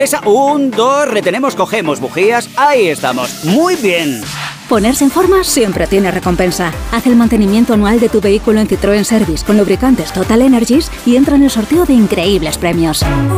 Esa, 1, 2, retenemos, cogemos bujías. Ahí estamos. Muy bien. Ponerse en forma siempre tiene recompensa. Haz el mantenimiento anual de tu vehículo en Citroën Service con lubricantes Total Energies y entra en el sorteo de increíbles premios.